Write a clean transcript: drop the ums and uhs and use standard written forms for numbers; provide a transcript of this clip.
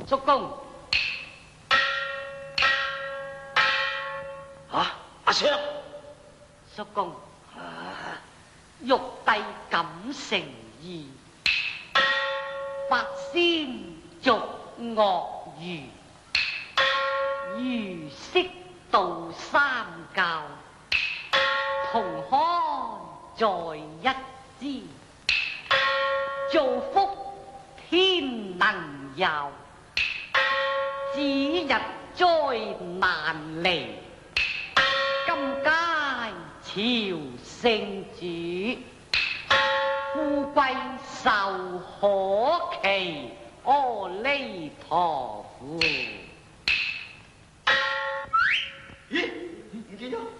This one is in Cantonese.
叔公。 阿相， 叔公，玉帝感誠意，八仙續鱷魚，魚色道三教，同開在一枝，造福天能佑，指日災難離。今皆朝聖主，富貴壽可期。阿彌陀佛。 咦，唔見咗？